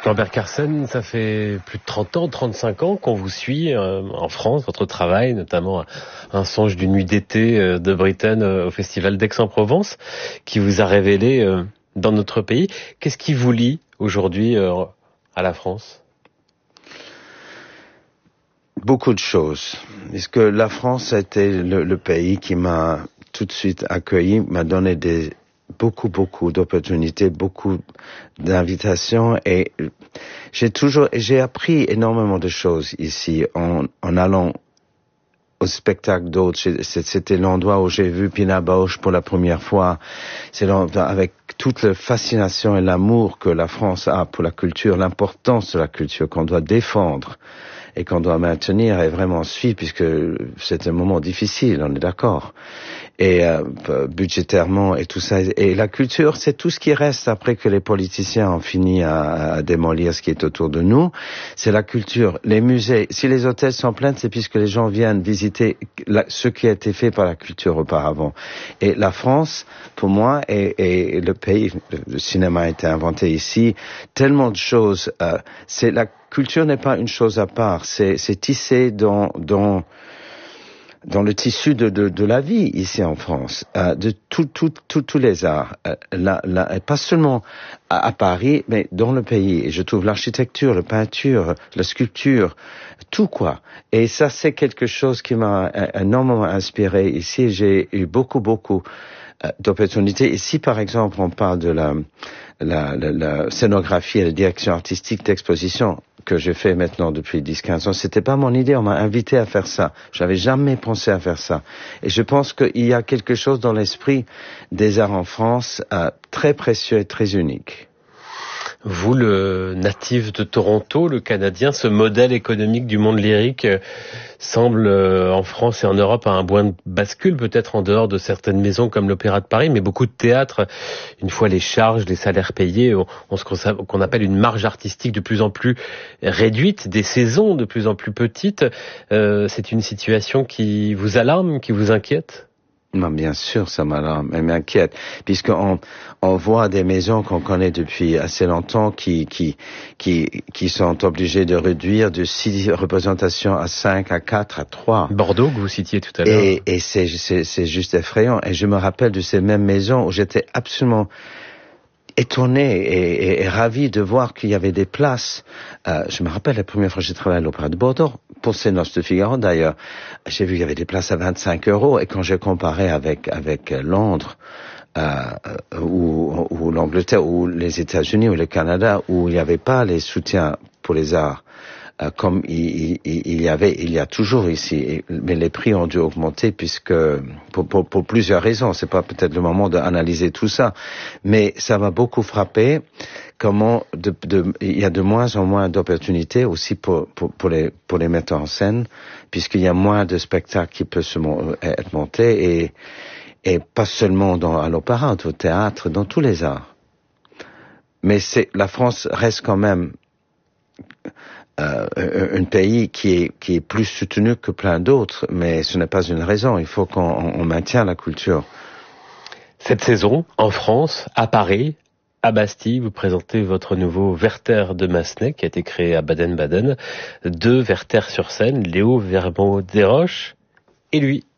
Norbert Carsen, ça fait plus de 30 ans, 35 ans qu'on vous suit en France, votre travail, notamment un songe d'une nuit d'été de Britten au Festival d'Aix-en-Provence, qui vous a révélé dans notre pays. Qu'est-ce qui vous lie aujourd'hui à la France ? Beaucoup de choses. Parce que la France a été le pays qui m'a tout de suite accueilli, m'a donné beaucoup d'opportunités, beaucoup d'invitations, et j'ai appris énormément de choses ici en allant au spectacle d'autres. C'était l'endroit où j'ai vu Pina Bausch pour la première fois. C'est avec toute la fascination et l'amour que la France a pour la culture, l'importance de la culture qu'on doit défendre et qu'on doit maintenir et vraiment suivre, puisque c'est un moment difficile, on est d'accord. Et budgétairement et tout ça. Et la culture, c'est tout ce qui reste après que les politiciens ont fini à démolir ce qui est autour de nous. C'est la culture. Les musées, si les hôtels sont pleins, c'est puisque les gens viennent visiter ce qui a été fait par la culture auparavant. Et la France, pour moi, est le pays, le cinéma a été inventé ici, tellement de choses. La culture n'est pas une chose à part, c'est tissé dans le tissu de la vie ici en France, de tous les arts, pas seulement à Paris, mais dans le pays. Et je trouve l'architecture, la peinture, la sculpture, tout quoi. Et ça, c'est quelque chose qui m'a énormément inspiré ici. J'ai eu beaucoup d'opportunités. Ici, par exemple, on parle de la scénographie et la direction artistique d'exposition que je fais maintenant depuis 10-15 ans. C'était pas mon idée, on m'a invité à faire ça. J'avais jamais pensé à faire ça. Et je pense qu'il y a quelque chose dans l'esprit des arts en France très précieux et très unique. Vous, le natif de Toronto, le Canadien, ce modèle économique du monde lyrique semble en France et en Europe à un point de bascule, peut-être en dehors de certaines maisons comme l'Opéra de Paris, mais beaucoup de théâtres, une fois les charges, les salaires payés, ont ce qu'on appelle une marge artistique de plus en plus réduite, des saisons de plus en plus petites. C'est une situation qui vous alarme, qui vous inquiète ? Non, bien sûr, ça m'inquiète, puisqu'on voit des maisons qu'on connaît depuis assez longtemps qui sont obligées de réduire de 6 représentations à 5, à 4, à 3. Bordeaux, que vous citiez tout à l'heure. Et c'est juste effrayant. Et je me rappelle de ces mêmes maisons où j'étais absolument étonné et ravi de voir qu'il y avait des places. Je me rappelle la première fois que j'ai travaillé à l'Opéra de Bordeaux, pour ces Noces de Figaro d'ailleurs, j'ai vu qu'il y avait des places à 25 €, et quand j'ai comparé avec Londres, ou l'Angleterre, ou les États-Unis, ou le Canada, où il n'y avait pas les soutiens pour les arts, comme il y a toujours ici, mais les prix ont dû augmenter puisque pour plusieurs raisons. C'est pas peut-être le moment d'analyser tout ça, mais ça m'a beaucoup frappé comment il y a de moins en moins d'opportunités aussi pour les metteurs en scène, puisqu'il y a moins de spectacles qui peuvent être montés, et pas seulement à l'opéra, au théâtre, dans tous les arts. Mais la France reste quand même un pays qui est plus soutenu que plein d'autres, mais ce n'est pas une raison. Il faut qu'on maintienne la culture. Cette saison, en France, à Paris, à Bastille, vous présentez votre nouveau Werther de Massenet, qui a été créé à Baden-Baden. 2 Werther sur scène, Léo Vermont-Desroches et lui.